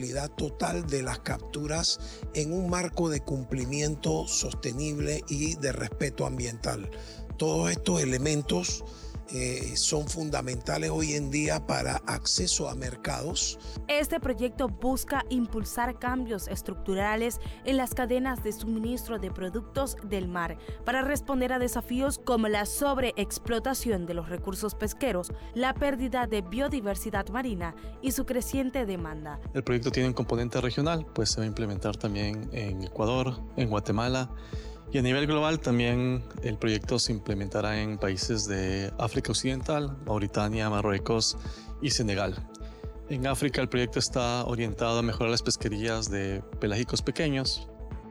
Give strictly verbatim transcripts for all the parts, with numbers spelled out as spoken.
responsabilidad total de las capturas en un marco de cumplimiento sostenible y de respeto ambiental. Todos estos elementos Eh, son fundamentales hoy en día para acceso a mercados. Este proyecto busca impulsar cambios estructurales en las cadenas de suministro de productos del mar para responder a desafíos como la sobreexplotación de los recursos pesqueros, la pérdida de biodiversidad marina y su creciente demanda. El proyecto tiene un componente regional, pues se va a implementar también en Ecuador, en Guatemala. Y a nivel global también el proyecto se implementará en países de África Occidental, Mauritania, Marruecos y Senegal. En África el proyecto está orientado a mejorar las pesquerías de pelágicos pequeños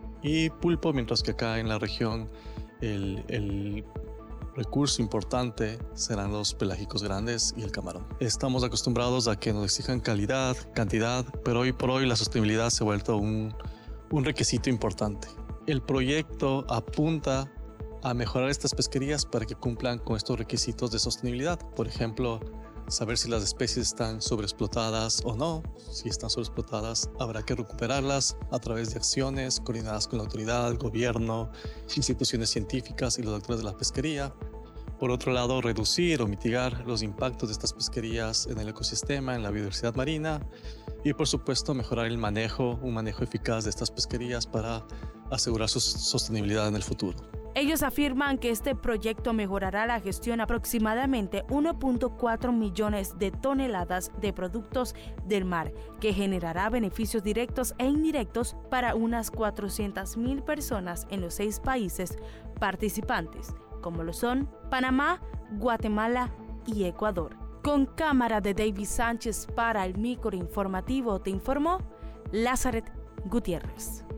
y pulpo, mientras que acá en la región el, el recurso importante serán los pelágicos grandes y el camarón. Estamos acostumbrados a que nos exijan calidad, cantidad, pero hoy por hoy la sostenibilidad se ha vuelto un, un requisito importante. El proyecto apunta a mejorar estas pesquerías para que cumplan con estos requisitos de sostenibilidad. Por ejemplo, saber si las especies están sobreexplotadas o no. Si están sobreexplotadas, habrá que recuperarlas a través de acciones coordinadas con la autoridad, el gobierno, instituciones científicas y los actores de la pesquería. Por otro lado, reducir o mitigar los impactos de estas pesquerías en el ecosistema, en la biodiversidad marina. Y por supuesto, mejorar el manejo, un manejo eficaz de estas pesquerías para asegurar su sostenibilidad en el futuro. Ellos afirman que este proyecto mejorará la gestión aproximadamente uno punto cuatro millones de toneladas de productos del mar, que generará beneficios directos e indirectos para unas cuatrocientas mil personas en los seis países participantes, como lo son Panamá, Guatemala y Ecuador. Con cámara de David Sánchez para el Microinformativo te informó Lazaret Gutiérrez.